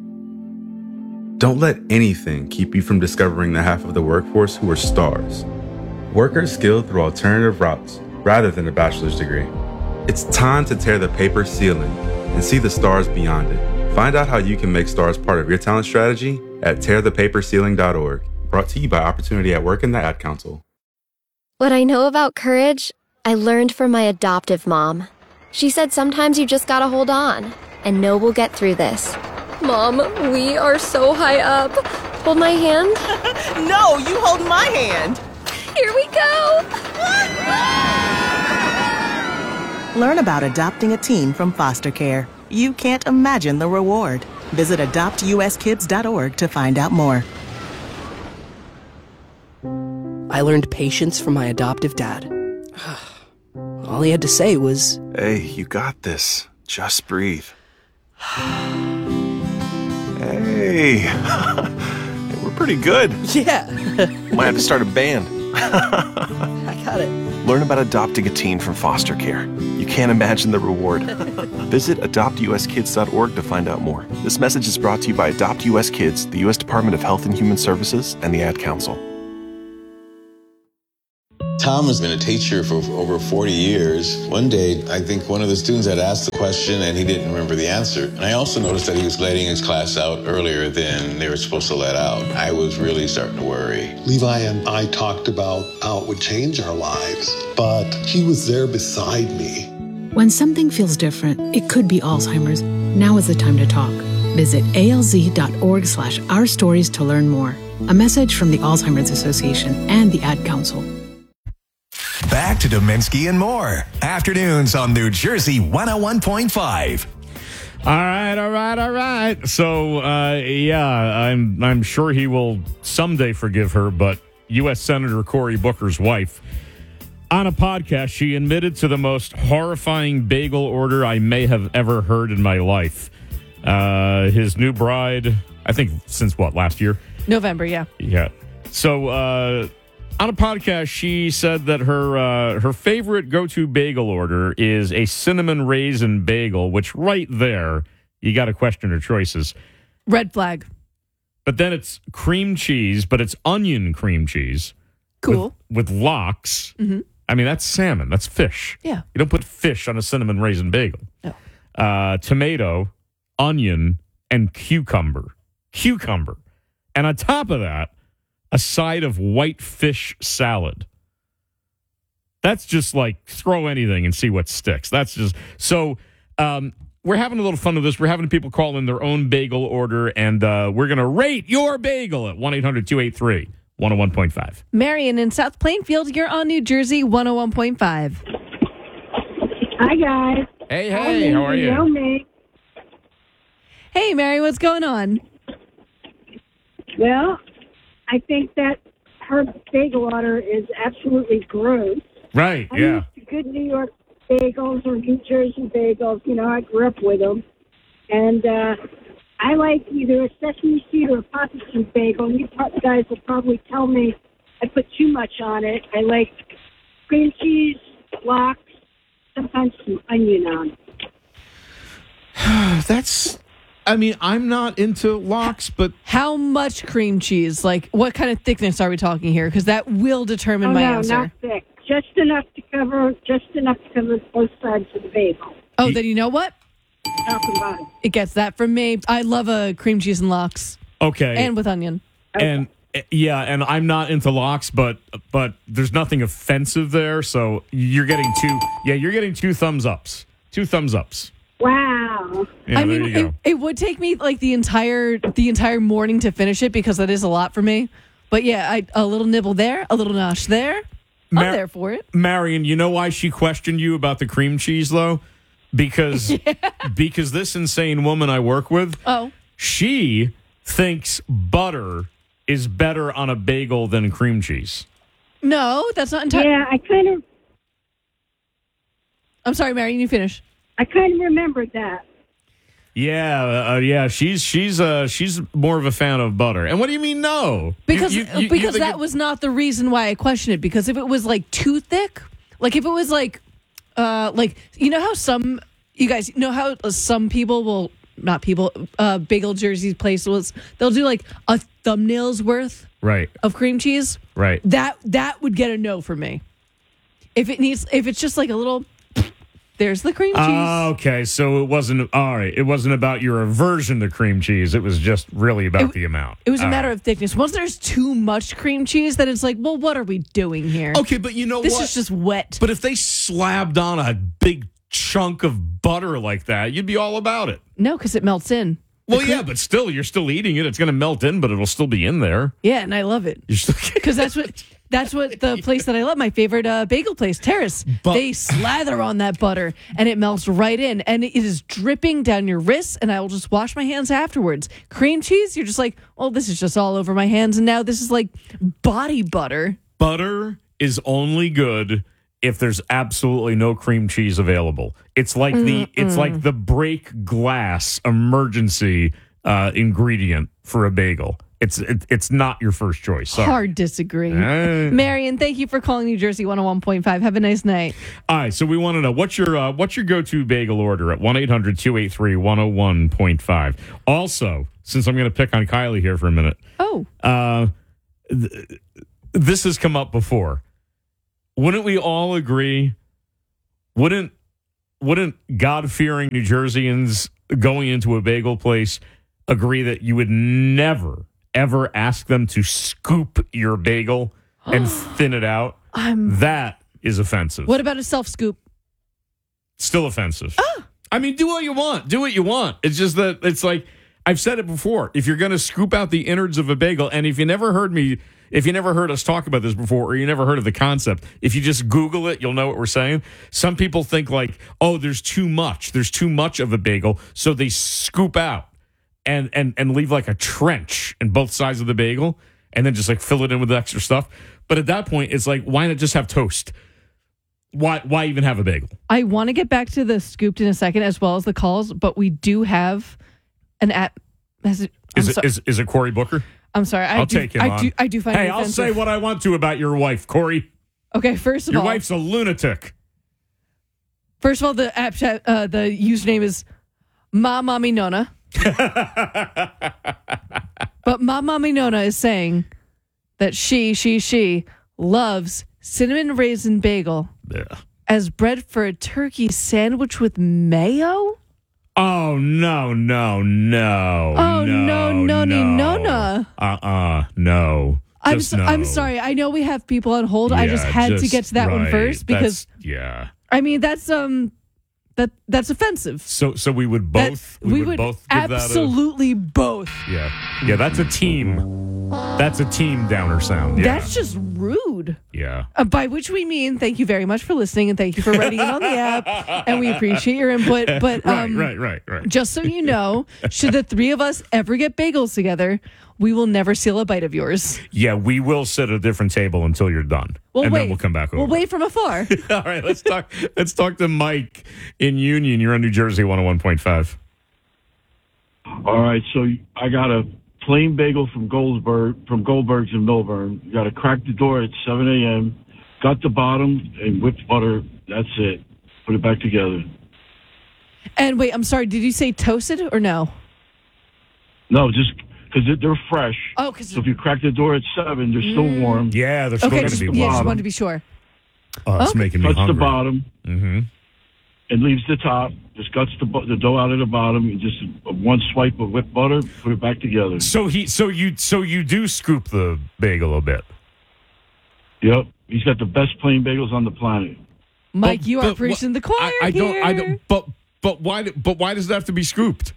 Don't let anything keep you from discovering the half of the workforce who are stars. Workers skilled through alternative routes rather than a bachelor's degree. It's time to tear the paper ceiling and see the stars beyond it. Find out how you can make stars part of your talent strategy at tearthepaperceiling.org. Brought to you by Opportunity at Work and the Ad Council. What I know about courage, I learned from my adoptive mom. She said sometimes you just gotta hold on and know we'll get through this. Mom, we are so high up. Hold my hand. No, you hold my hand. Here we go. Learn about adopting a teen from foster care. You can't imagine the reward. Visit adoptuskids.org to find out more. I learned patience from my adoptive dad. All he had to say was, "Hey, you got this. Just breathe." Hey, we're pretty good. Yeah. Might have to start a band. I got it. Learn about adopting a teen from foster care. You can't imagine the reward. Visit adoptuskids.org to find out more. This message is brought to you by Adopt US Kids, the U.S. Department of Health and Human Services, and the Ad Council. Tom has been a teacher for over 40 years. One day, I think one of the students had asked the question and he didn't remember the answer. And I also noticed that he was letting his class out earlier than they were supposed to let out. I was really starting to worry. Levi and I talked about how it would change our lives, but he was there beside me. When something feels different, it could be Alzheimer's. Now is the time to talk. Visit alz.org/ourstories to learn more. A message from the Alzheimer's Association and the Ad Council. Back to Dominski and more. Afternoons on New Jersey 101.5. All right. So, I'm sure he will someday forgive her, but U.S. Senator Cory Booker's wife, on a podcast, she admitted to the most horrifying bagel order I may have ever heard in my life. His new bride, I think since last year? November, yeah. Yeah. So, on a podcast, she said that her favorite go-to bagel order is a cinnamon raisin bagel, which right there, you got to question her choices. Red flag. But then it's cream cheese, but it's onion cream cheese. Cool. With lox. Mm-hmm. I mean, that's salmon. That's fish. Yeah. You don't put fish on a cinnamon raisin bagel. No. Tomato, onion, and cucumber. And on top of that, a side of white fish salad. That's just like throw anything and see what sticks. That's just so. We're having a little fun with this. We're having people call in their own bagel order, and we're going to rate your bagel at 1-800-283-101.5. Marion in South Plainfield, you're on New Jersey 101.5. Hi, guys. Hey, how are you? Know me. Hey, Mary, what's going on? Well, I think that her bagel order is absolutely gross. Right, I'm yeah. used to good New York bagels or New Jersey bagels. You know, I grew up with them. And I like either a sesame seed or a poppy seed bagel. You guys will probably tell me I put too much on it. I like cream cheese, lox, sometimes some onion on it. I'm not into lox, but how much cream cheese? Like, what kind of thickness are we talking here? Because that will determine my answer. Not thick. Just enough to cover both sides of the bagel. Oh, then you know what? Top and bottom. It gets that from me. I love a cream cheese and lox. Okay. And with onion. And and I'm not into lox, but there's nothing offensive there, so you're getting two thumbs ups. 2 thumbs ups. Wow. Yeah, I mean, it would take me like the entire morning to finish it because that is a lot for me. But yeah, a little nibble there, a little nosh there. I'm there for it. Marion, you know why she questioned you about the cream cheese, though? Because this insane woman I work with, she thinks butter is better on a bagel than cream cheese. No, that's not entirely. Yeah, I'm sorry, Marion, you finish. I kind of remembered that. Yeah, she's more of a fan of butter. And what do you mean no? Because that was not the reason why I questioned it. Because if it was like too thick, like if it was like you know how some people will bagel Jersey places, they'll do like a thumbnail's worth of cream cheese. Right. That would get a no for me. If it's just like a little There's the cream cheese. Okay, so it wasn't all right. It wasn't about your aversion to cream cheese. It was just really about the amount. It was a All matter right. of thickness. Once there's too much cream cheese, then it's like, well, what are we doing here? Okay, but you know this what? is just wet. But if they slapped on a big chunk of butter like that, you'd be all about it. No, because it melts in. Well, yeah, but still, you're still eating it. It's going to melt in, but it'll still be in there. Yeah, and I love it. Because that's what the place that I love, my favorite bagel place, Terrace. They slather on that butter, and it melts right in, and it is dripping down your wrists, and I will just wash my hands afterwards. Cream cheese, you're just like, oh, this is just all over my hands, and now this is like body butter. Butter is only good if there's absolutely no cream cheese available. It's like the break glass emergency ingredient for a bagel. It's not your first choice. Sorry. Hard disagree. Marion, thank you for calling New Jersey 101.5. Have a nice night. All right, so we want to know what's your go-to bagel order at 1-800-283-101.5. Also, since I'm going to pick on Kylie here for a minute. This has come up before. Wouldn't we all agree? Wouldn't God-fearing New Jerseyans going into a bagel place agree that you would never, ever ask them to scoop your bagel and thin it out? That is offensive. What about a self-scoop? Still offensive. I mean, do what you want. Do what you want. It's just that it's like, I've said it before. If you're going to scoop out the innards of a bagel, and if you never heard us talk about this before, or you never heard of the concept, if you just Google it, you'll know what we're saying. Some people think like, oh, there's too much of a bagel, so they scoop out and leave like a trench in both sides of the bagel, and then just like fill it in with extra stuff. But at that point, it's like, why not just have toast? Why even have a bagel? I want to get back to the scooped in a second, as well as the calls, but we do have an app message. Is it Cory Booker? I'm sorry. I'll take him on. I do find it Hey, I'll offensive. say what I want to about your wife, Cory. Okay, first of your all, wife's a lunatic. First of all, the app chat, the username is Ma Mommy Nona. But Ma Mommy Nona is saying that she loves cinnamon raisin bagel as bread for a turkey sandwich with mayo. Oh, no. Oh, no. No. I'm sorry. I know we have people on hold. I just had to get to that one first because I mean that's offensive. So we would both we would both give absolutely both. Yeah, that's a team. That's a team downer sound. Yeah. That's just rude. Yeah. By which we mean thank you very much for listening and thank you for writing it on the app, and we appreciate your input. But right. Just so you know, should the three of us ever get bagels together, we will never steal a bite of yours. Yeah, we will sit at a different table until you're done, then we'll come back over. We'll wait from afar. All right, let's talk. Let's talk to Mike in Union. You're on New Jersey 101.5. All right, so I got a plain bagel from Goldberg's in Milburn. You got to crack the door at 7 a.m. Got the bottom and whipped butter. That's it. Put it back together. And wait, I'm sorry. Did you say toasted or no? No, just because they're fresh. Oh, so if you crack the door at 7, they're still warm. Yeah, they're still going to be warm. Yeah, just wanted to be sure. Oh, it's making me Cuts hungry. the bottom. Mm-hmm. And leaves the top. Just cuts the dough out of the bottom. And just one swipe of whipped butter. Put it back together. So you do scoop the bagel a bit. Yep, he's got the best plain bagels on the planet. Mike, you are preaching the choir here. I don't. But why? But why does it have to be scooped?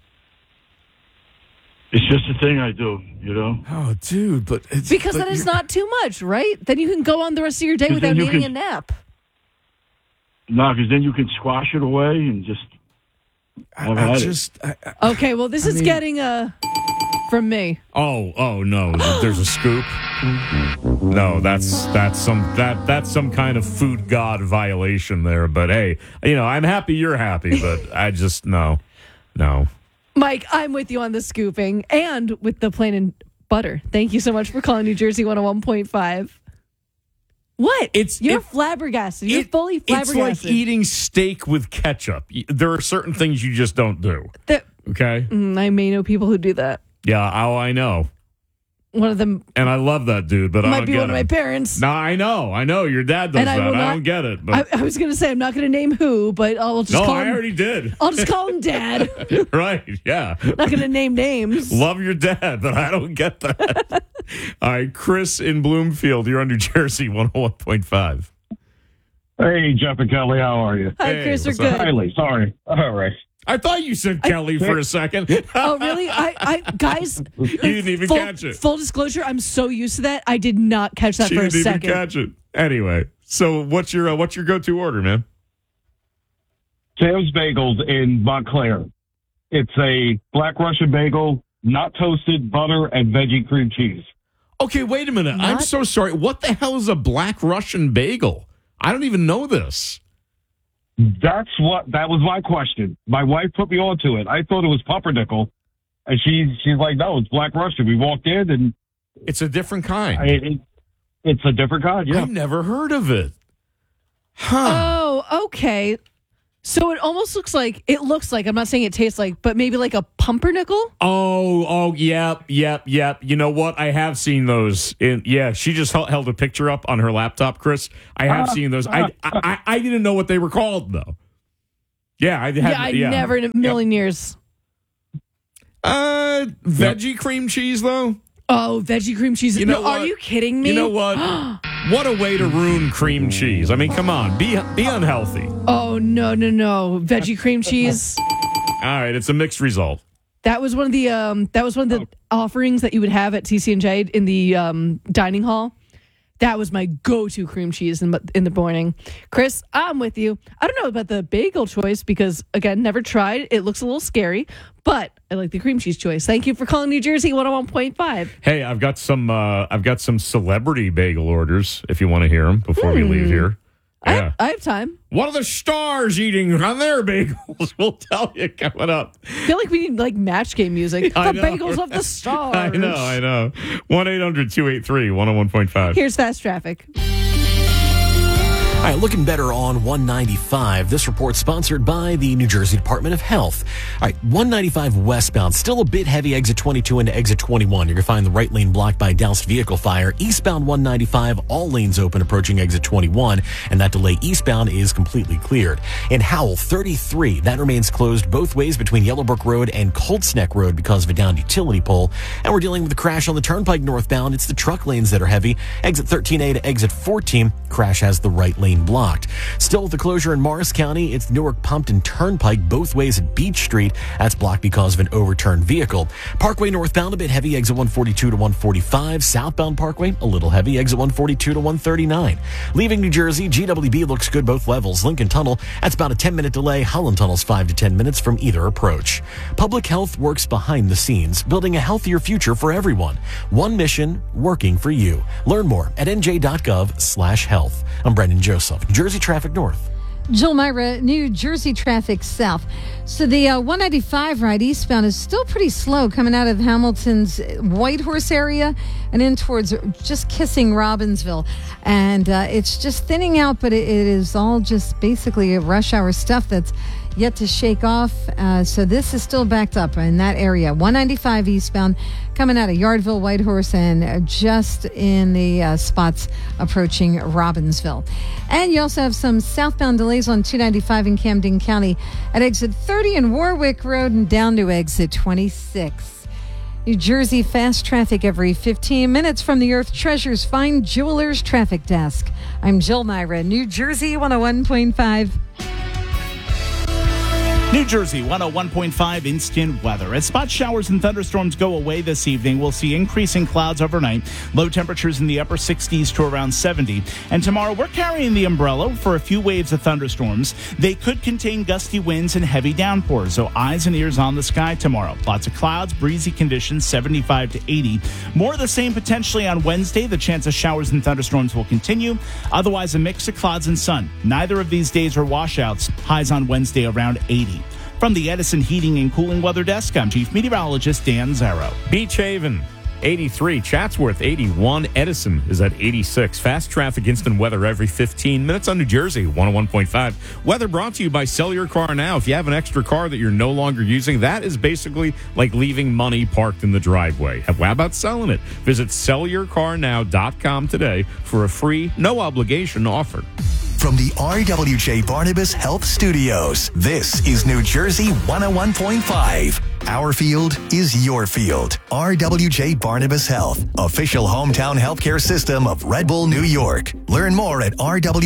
It's just a thing I do, you know. Oh, dude, but it's because then it's not too much, right? Then you can go on the rest of your day without needing a nap. No, because then you can squash it away and just have at it. Okay, well, this is getting from me. Oh no! There's a scoop. No, that's some kind of food god violation there. But hey, I'm happy you're happy, but I just no. Mike, I'm with you on the scooping and with the plain and butter. Thank you so much for calling New Jersey 101.5. What? You're flabbergasted. You're fully flabbergasted. It's like eating steak with ketchup. There are certain things you just don't do. Okay? I may know people who do that. Yeah, I know. one of them And I love that dude, but I might don't be get one of him. my parents. No, I know. Your dad does And that. I will I not- don't get it. But I was going to say, I'm not going to name who, but I'll just call him. I already did. I'll just call him Dad. Right, yeah. Not going to name names. Love your dad, but I don't get that. All right, Chris in Bloomfield, you're on New Jersey 101.5. Hey, Jeff and Kelly, how are you? Hi, Chris, we're what's up? good. Kylie, sorry. All right. I thought you said Kelly for a second. Oh, really? I guys, You didn't even catch it. Full disclosure, I'm so used to that. I did not catch that She for a didn't even second. catch it. Anyway, so what's your go-to order, man? Sam's Bagels in Montclair. It's a black Russian bagel, not toasted, butter, and veggie cream cheese. Okay, wait a minute. I'm so sorry. What the hell is a black Russian bagel? I don't even know this. That was my question. My wife put me onto it. I thought it was pumpernickel, and she's like, no, it's black Russian. We walked in, and it's a different kind. It's a different kind. Yeah, I've never heard of it. Oh, okay. So it almost looks like, I'm not saying it tastes like, but maybe like a pumpernickel? Oh, yep. You know what? I have seen those. She just held a picture up on her laptop, Chris. I have seen those. I didn't know what they were called, though. Yeah, I never in a million years. Veggie cream cheese, though? Oh, veggie cream cheese. You know what? Are you kidding me? You know what? What a way to ruin cream cheese. I mean, come on. Be unhealthy. Oh, no. Veggie cream cheese. All right, it's a mixed result. That was one of the offerings that you would have at TC&J in the dining hall. That was my go-to cream cheese in the morning. Chris, I'm with you. I don't know about the bagel choice because, again, never tried. It looks a little scary, but I like the cream cheese choice. Thank you for calling New Jersey 101.5. Hey, I've got some celebrity bagel orders if you want to hear them before we leave here. Yeah. I have time. What are the stars eating on their bagels? We'll tell you coming up. I feel like we need match game music. The bagels of the stars. I know. 1-800-283-101.5. Here's fast traffic. All right, looking better on 195. This report sponsored by the New Jersey Department of Health. All right, 195 westbound, still a bit heavy, exit 22 into exit 21. You're going to find the right lane blocked by doused vehicle fire. Eastbound 195, all lanes open approaching exit 21, and that delay eastbound is completely cleared. In Howell, 33, that remains closed both ways between Yellowbrook Road and Colts Neck Road because of a downed utility pole. And we're dealing with a crash on the Turnpike northbound. It's the truck lanes that are heavy. Exit 13A to exit 14, crash has the right lane blocked. Still with the closure in Morris County, it's Newark-Pompton Turnpike both ways at Beach Street. That's blocked because of an overturned vehicle. Parkway northbound a bit heavy, exit 142 to 145. Southbound Parkway a little heavy, exit 142 to 139. Leaving New Jersey, GWB looks good both levels. Lincoln Tunnel, that's about a 10-minute delay. Holland Tunnel's 5 to 10 minutes from either approach. Public health works behind the scenes, building a healthier future for everyone. One mission, working for you. Learn more at nj.gov/health. I'm Brendan Joseph, Jersey Traffic North. Jill Myra, New Jersey Traffic South. So the 195 ride eastbound is still pretty slow coming out of Hamilton's Whitehorse area and in towards just kissing Robbinsville. And it's just thinning out, but it is all just basically a rush hour stuff that's yet to shake off. So this is still backed up in that area. 195 eastbound coming out of Yardville, Whitehorse, and just in the spots approaching Robbinsville. And you also have some southbound delays on 295 in Camden County at exit 30 and Warwick Road and down to exit 26. New Jersey fast traffic every 15 minutes from the Earth Treasures Fine Jewelers Traffic Desk. I'm Jill Myra, New Jersey 101.5. New Jersey 101.5 instant weather. As spot showers and thunderstorms go away this evening, we'll see increasing clouds overnight. Low temperatures in the upper 60s to around 70. And tomorrow, we're carrying the umbrella for a few waves of thunderstorms. They could contain gusty winds and heavy downpours, so eyes and ears on the sky tomorrow. Lots of clouds, breezy conditions, 75 to 80. More of the same potentially on Wednesday. The chance of showers and thunderstorms will continue. Otherwise, a mix of clouds and sun. Neither of these days are washouts. Highs on Wednesday around 80. From the Edison Heating and Cooling Weather Desk, I'm Chief Meteorologist Dan Zarrow. Beach Haven, 83. Chatsworth, 81. Edison is at 86. Fast traffic, instant weather every 15 minutes on New Jersey, 101.5. Weather brought to you by Sell Your Car Now. If you have an extra car that you're no longer using, that is basically like leaving money parked in the driveway. How about selling it? Visit sellyourcarnow.com today for a free, no obligation offer. From the RWJ Barnabas Health Studios, this is New Jersey 101.5. Our field is your field. RWJ Barnabas Health, official hometown healthcare system of Red Bull, New York. Learn more at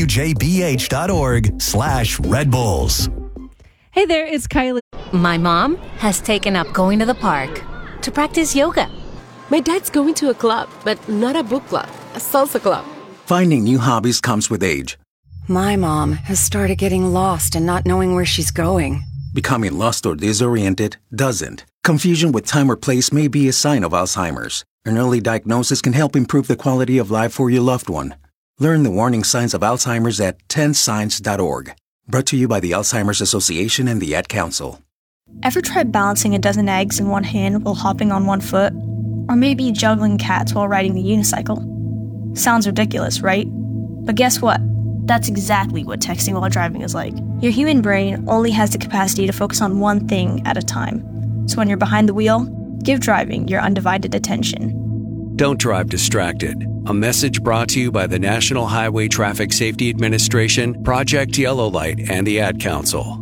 rwjbh.org/Red Bulls. Hey there, it's Kylie. My mom has taken up going to the park to practice yoga. My dad's going to a club, but not a book club, a salsa club. Finding new hobbies comes with age. My mom has started getting lost and not knowing where she's going. Becoming lost or disoriented doesn't. Confusion with time or place may be a sign of Alzheimer's. An early diagnosis can help improve the quality of life for your loved one. Learn the warning signs of Alzheimer's at 10signs.org. Brought to you by the Alzheimer's Association and the Ad Council. Ever tried balancing a dozen eggs in one hand while hopping on one foot? Or maybe juggling cats while riding the unicycle? Sounds ridiculous, right? But guess what? That's exactly what texting while driving is like. Your human brain only has the capacity to focus on one thing at a time. So when you're behind the wheel, give driving your undivided attention. Don't drive distracted. A message brought to you by the National Highway Traffic Safety Administration, Project Yellow Light, and the Ad Council.